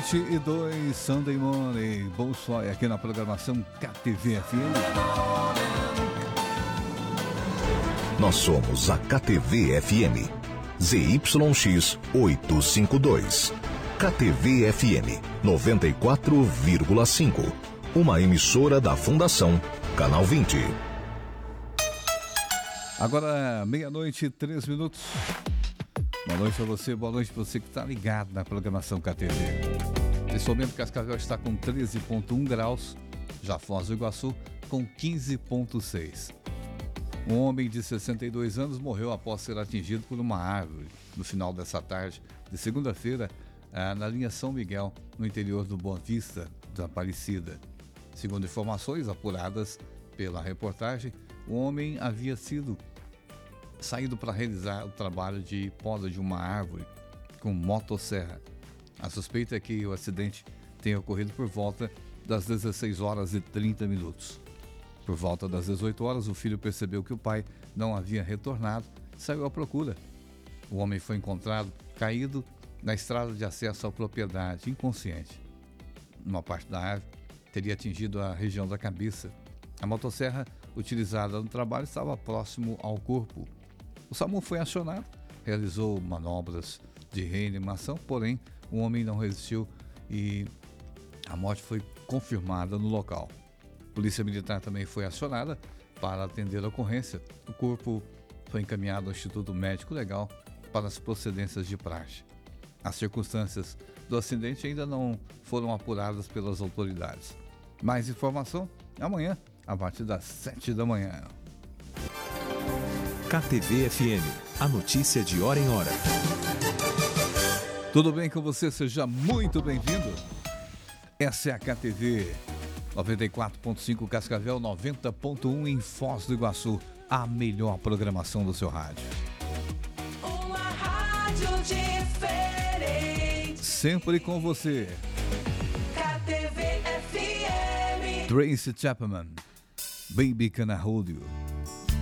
meia-noite e 2, Sunday Morning, Bolshoi, aqui na programação KTV-FM. Nós somos a KTV-FM, ZYX 852, KTV-FM 94,5, uma emissora da Fundação Canal 20. Agora, meia-noite e 3 minutos. Boa noite para você, boa noite para você que está ligado na programação KTV. Nesse momento, Cascavel está com 13,1 graus, já Foz do Iguaçu com 15,6. Um homem de 62 anos morreu após ser atingido por uma árvore no final dessa tarde de segunda-feira na linha São Miguel, no interior do Boa Vista da Aparecida. Segundo informações apuradas pela reportagem, o homem havia saído para realizar o trabalho de poda de uma árvore com motosserra. A suspeita é que o acidente tenha ocorrido por volta das 16 horas e 30 minutos. Por volta das 18 horas, o filho percebeu que o pai não havia retornado e saiu à procura. O homem foi encontrado caído na estrada de acesso à propriedade, inconsciente. Uma parte da árvore teria atingido a região da cabeça. A motosserra utilizada no trabalho estava próximo ao corpo. O SAMU foi acionado, realizou manobras de reanimação, porém o homem não resistiu e a morte foi confirmada no local. A Polícia Militar também foi acionada para atender a ocorrência. O corpo foi encaminhado ao Instituto Médico Legal para as procedências de praxe. As circunstâncias do acidente ainda não foram apuradas pelas autoridades. Mais informação amanhã, a partir das 7 da manhã. KTV-FM, a notícia de hora em hora. Tudo bem com você? Seja muito bem-vindo. Essa é a KTV 94.5 Cascavel, 90.1 em Foz do Iguaçu. A melhor programação do seu rádio. Uma rádio diferente. Sempre com você. KTV-FM. Tracy Chapman, Baby Can I Hold You?